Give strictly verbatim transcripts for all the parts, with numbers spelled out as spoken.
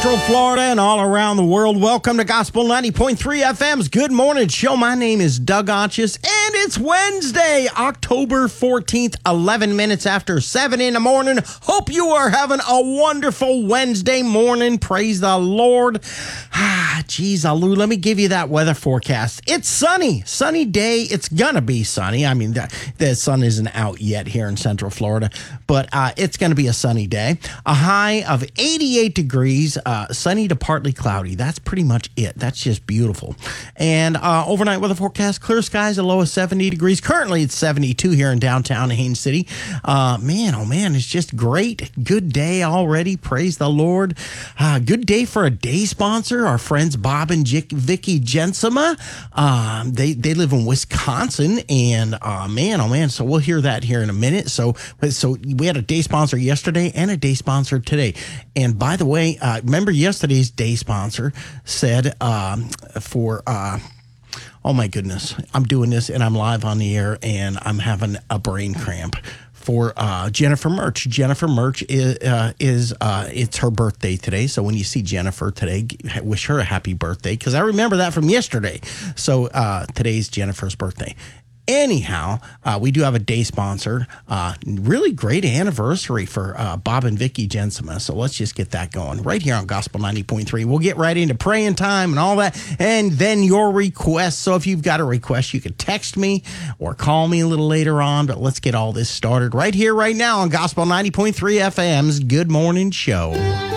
Central Florida and all around the world. Welcome to Gospel ninety point three F M's Good Morning Show. My name is Doug Otchis, and it's Wednesday, October fourteenth, eleven minutes after seven in the morning. Hope you are having a wonderful Wednesday morning. Praise the Lord. Ah, geez, Aloo, let me give you that weather forecast. It's sunny. Sunny day. It's going to be sunny. I mean, the, the sun isn't out yet here in Central Florida, but uh, it's going to be a sunny day. A high of eighty-eight degrees, uh, sunny to partly cloudy. That's pretty much it. That's just beautiful. And uh, overnight weather forecast, clear skies, a low of seventy degrees. Currently, it's seventy-two here in downtown Haines City. Uh, man, oh man, it's just great. Good day already. Praise the Lord. Uh, good day for a day sponsor. Our friends Bob and Jick, Vicky Jensema. Um, they, they live in Wisconsin. And uh, man, oh man, so we'll hear that here in a minute. So, so we had a day sponsor yesterday and a day sponsor today. And by the way, uh, remember yesterday's day sponsor said um, for, uh, oh my goodness, I'm doing this and I'm live on the air and I'm having a brain cramp. For uh, Jennifer Murch. Jennifer Murch is, uh, is uh, it's her birthday today. So when you see Jennifer today, wish her a happy birthday because I remember that from yesterday. So uh, today's Jennifer's birthday. Anyhow, uh, we do have a day sponsor. Uh, really great anniversary for uh, Bob and Vicky Jensema. So let's just get that going right here on Gospel ninety point three. We'll get right into praying time and all that, and then your requests. So if you've got a request, you can text me or call me a little later on. But let's get all this started right here, right now on Gospel ninety point three F M's Good Morning Show.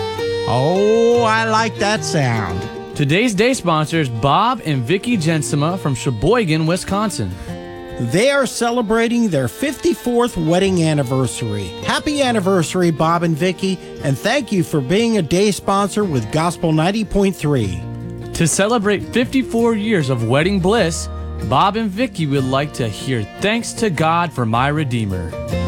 Oh, I like that sound. Today's day sponsors, Bob and Vicky Jensema from Sheboygan, Wisconsin. They are celebrating their fifty-fourth wedding anniversary. Happy anniversary, Bob and Vicky, and thank you for being a day sponsor with Gospel ninety point three. To celebrate fifty-four years of wedding bliss, Bob and Vicky would like to hear Thanks to God for My Redeemer.